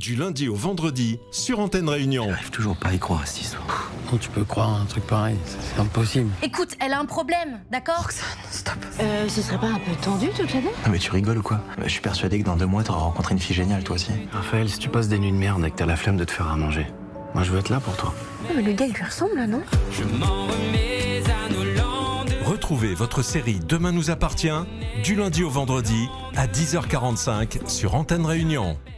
du lundi au vendredi sur Antenne Réunion. J'arrive toujours pas à y croire à cette histoire. Non, tu peux croire à un truc pareil, c'est impossible. Écoute, elle a un problème, d'accord? Roxane, stop. Ce serait pas un peu tendu toutes les deux? Non mais tu rigoles ou quoi? Je suis persuadé que dans 2 mois t'auras rencontré une fille géniale toi aussi. Raphaël, si tu passes des nuits de merde et que t'as la flemme de te faire à manger, moi je veux être là pour toi. Mais le gars il lui ressemble là, non? Retrouvez votre série Demain nous appartient du lundi au vendredi à 10h45 sur Antenne Réunion.